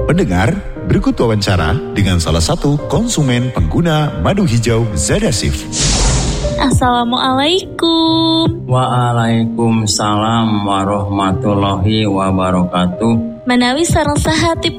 Pendengar, berikut wawancara dengan salah satu konsumen pengguna madu hijau Zadasif. Assalamualaikum. Waalaikumsalam warahmatullahi wabarakatuh. Menawi sareng saha ti